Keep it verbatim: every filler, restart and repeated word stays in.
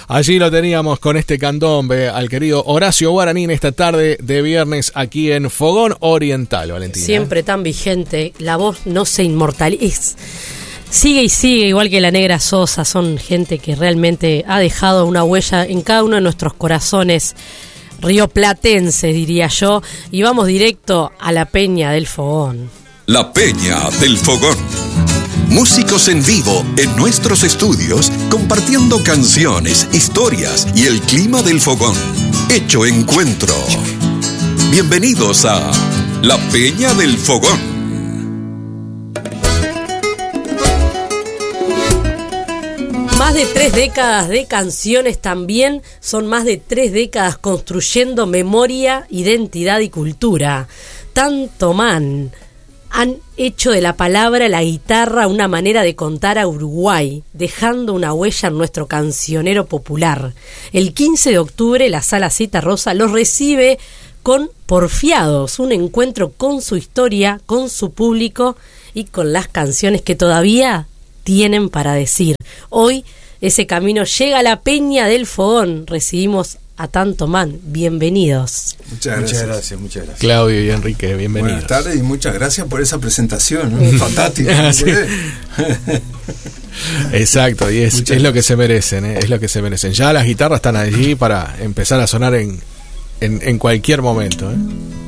Allí lo teníamos con este candombe al querido Horacio Guaranín esta tarde de viernes aquí en Fogón Oriental, Valentina. Siempre tan vigente, la voz no se inmortaliza. Sigue y sigue, igual que la Negra Sosa. Son gente que realmente ha dejado una huella en cada uno de nuestros corazones rioplatenses, diría yo. Y vamos directo a la Peña del Fogón. La Peña del Fogón. Músicos en vivo en nuestros estudios, compartiendo canciones, historias y el clima del fogón. Hecho encuentro. Bienvenidos a La Peña del Fogón. Más de tres décadas de canciones también, son más de tres décadas construyendo memoria, identidad y cultura. Tanto man han hecho de la palabra, la guitarra, una manera de contar a Uruguay, dejando una huella en nuestro cancionero popular. El quince de octubre la Sala Cita Rosa los recibe con Porfiados, un encuentro con su historia, con su público y con las canciones que todavía tienen para decir. Hoy ese camino llega a la Peña del Fogón. Recibimos a Tanto Man. Bienvenidos. Muchas gracias. Muchas gracias, muchas gracias. Claudio y Enrique, bienvenidos. Buenas tardes y muchas gracias por esa presentación, ¿no? Fantástica. Sí. Exacto, y es, es lo que se merecen, ¿eh? Es lo que se merecen. Ya las guitarras están allí para empezar a sonar en, en, en cualquier momento, ¿eh?